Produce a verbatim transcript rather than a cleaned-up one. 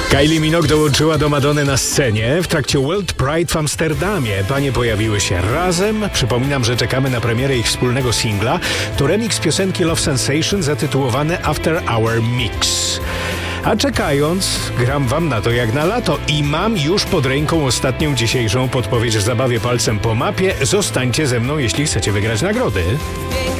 Kylie Minogue dołączyła do Madonny na scenie w trakcie World Pride w Amsterdamie. Panie pojawiły się razem. Przypominam, że czekamy na premierę ich wspólnego singla. To remix piosenki Love Sensation zatytułowany After Hour Mix. A czekając, gram wam na to jak na lato i mam już pod ręką ostatnią dzisiejszą podpowiedź w zabawie palcem po mapie. Zostańcie ze mną, jeśli chcecie wygrać nagrody.